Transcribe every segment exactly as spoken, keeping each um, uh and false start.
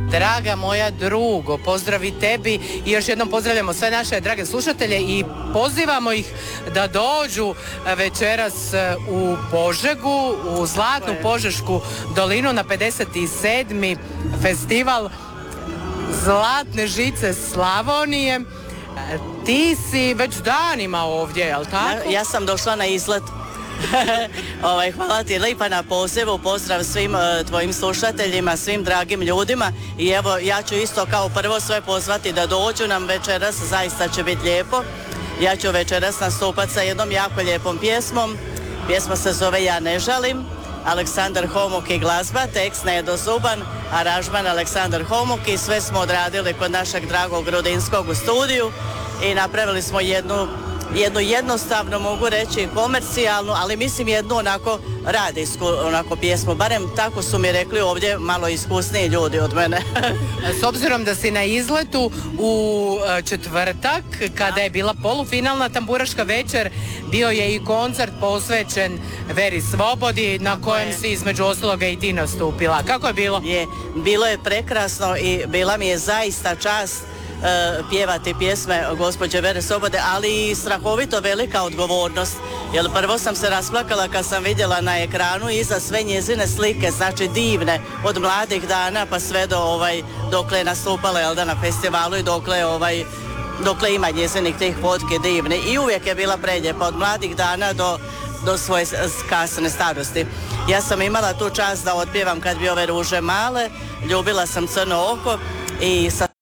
Draga moja drugo, pozdravi tebi i još jednom pozdravljamo sve naše drage slušatelje i pozivamo ih da dođu večeras u Požegu, u Zlatnu Požešku dolinu na pedeset sedmi festival Zlatne žice Slavonije. Ti si već danima ovdje, jel tako? Ja, ja sam došla na izlet. ovaj, hvala ti lipa na pozivu, pozdrav svim uh, tvojim slušateljima, svim dragim ljudima i evo ja ću isto kao prvo sve pozvati da dođu nam večeras, zaista će biti lijepo. Ja ću večeras nastupati sa jednom jako lijepom pjesmom, pjesma se zove Ja ne žalim, Aleksandar Homuk i glazba, tekst Nedo Zuban, aranžman Aleksandar Homuk i sve smo odradili kod našeg dragog Rudinskog u studiju i napravili smo jednu jednu jednostavno mogu reći komercijalnu, ali mislim jednu onako radijsku onako pjesmu, barem tako su mi rekli ovdje malo iskusniji ljudi od mene. S obzirom da si na izletu u četvrtak, kada je bila polufinalna tamburaška večer, bio je i koncert posvećen Veri Svobodi, na kojem si između ostaloga i ti nastupila. Kako je bilo? Je, bilo je prekrasno i bila mi je zaista čast Uh, pjevati pjesme gospođe Vere Svobode, ali i strahovito velika odgovornost. Jer prvo sam se rasplakala kad sam vidjela na ekranu iza sve njezine slike, znači divne, od mladih dana pa sve do ovaj, dokle je nastupala jel da, na festivalu i dokle ovaj, dokle ima njezinih tih fotke divne. I uvijek je bila preljepa od mladih dana do, do svoje kasne starosti. Ja sam imala tu čast da otpjevam Kad bi ove ruže male, ljubila sam Crno oko i sa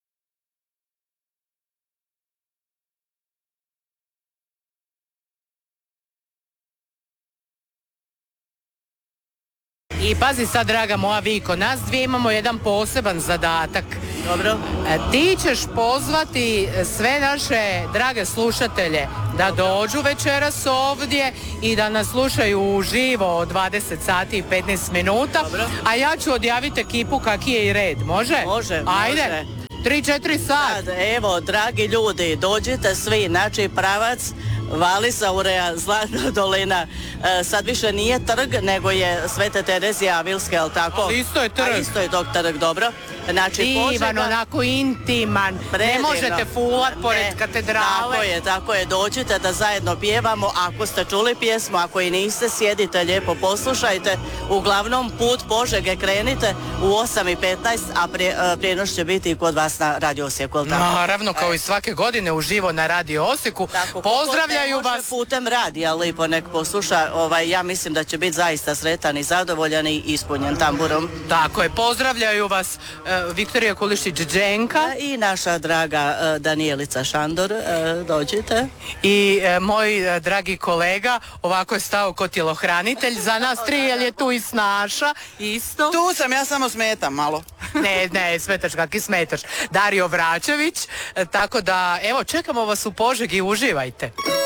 I pazi sad, draga moja Viko, nas dvije imamo jedan poseban zadatak. Dobro. Ti ćeš pozvati sve naše drage slušatelje da dođu večeras ovdje i da nas slušaju uživo od dvadeset sati i petnaest minuta. Dobro. A ja ću odjaviti ekipu kaki je i red. Može? Može. Ajde. Može. tri četiri sat. Sad, evo, dragi ljudi, dođite svi, znači pravac Valisa Ureja, Zlatna dolina. E, sad više nije trg, nego je Svete Terezije Avilske, jel tako? Ali isto je trg. A isto je tog trg, dobro. Znači, divan, Požega, onako intiman, predivno. ne možete fulat pored Ne, katedrale. Tako je, tako je, dođite da zajedno pjevamo. Ako ste čuli pjesmu, ako i niste, sjedite lijepo, poslušajte. Uglavnom, put Požege krenite u osam i petnaest, a prije, prijenos će biti i kod vas na Radio Osijeku, jel tako? Naravno, kao i svake godine uživo na Radio Osijeku. Tako, pozdravljaju vas. Putem radija lipo nek posluša, ovaj, ja mislim da će biti zaista sretan i zadovoljan i ispunjen tamburom. Tako je, pozdravljaju vas uh, Viktorija Kulišić-Đenka i naša draga uh, Danijelica Šandor, uh, dođite. I uh, moj uh, dragi kolega, ovako je stao ko tjelohranitelj za nas tri, jer je tu i Snaša, isto. Tu sam, ja samo smetam malo. Ne, ne, smetaš, kaki smetaš. Dario Vračević, uh, tako da, evo, čekamo vas u Požegi, uživajte.